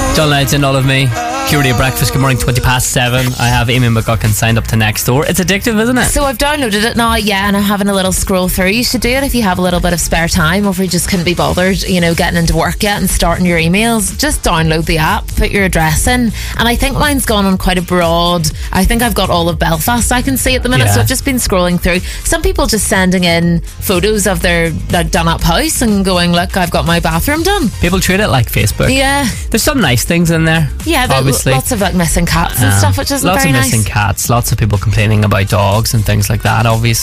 John Legend, All of Me. Purity of Breakfast. Good morning, 7:20. I have Amy McGuckin signed up to Nextdoor. It's addictive, isn't it? So I've downloaded it now, yeah, and I'm having a little scroll through. You should do it if you have a little bit of spare time, or if you just couldn't be bothered, you know, getting into work yet and starting your emails. Just download the app, put your address in, and I think mine's gone on quite a broad. I think I've got all of Belfast I can see at the minute, so I've just been scrolling through. Some people just sending in photos of their done-up house and going, look, I've got my bathroom done. People treat it like Facebook. Yeah. There's some nice things in there. Yeah, obviously. Lots of like missing cats and stuff, which isn't very nice. Lots of missing cats, lots of people complaining about dogs and things like that, obviously.